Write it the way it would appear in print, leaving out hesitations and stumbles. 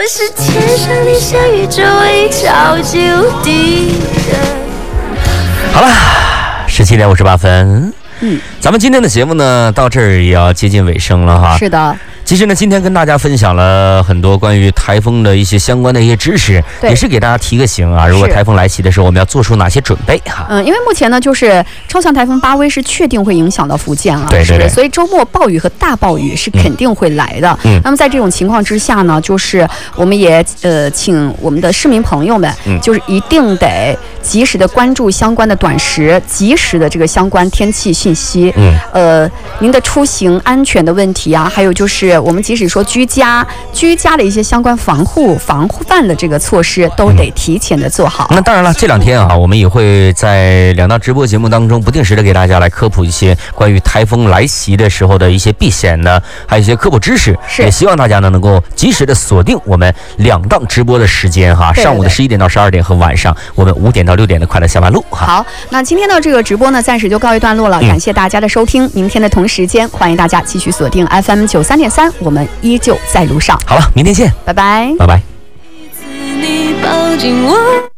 是天上地下宇宙一超级无敌的。 好了，17点58分。咱们今天的节目呢，到这儿也要接近尾声了哈。 是的。 其实呢，今天跟大家分享了很多关于台风的一些相关的一些知识，也是给大家提个醒啊。如果台风来袭的时候，我们要做出哪些准备哈？ 因为目前呢，就是超强台风巴威是确定会影响到福建了， 对， 所以周末暴雨和大暴雨是肯定会来的。那么在这种情况之下呢，就是我们也请我们的市民朋友们，就是一定得及时的关注相关的短时、及时的这个相关天气信息。您的出行安全的问题啊，还有就是我们即使说居家的一些相关防范的这个措施，都得提前的做好。 那当然了，这2天啊，我们也会在2档直播节目当中不定时的给大家来科普一些关于台风来袭的时候的一些避险的，还有一些科普知识。也希望大家呢能够及时的锁定我们2档直播的时间哈，上午的11点到12点和晚上我们5点到6点的快乐下班路哈。 好，那今天的这个直播呢，暂时就告一段落了，感谢大家的收听。明天的同时间，欢迎大家继续锁定 FM 93.3，我们依旧在路上。 好了，明天见， 拜拜， 拜拜。 你抱紧我。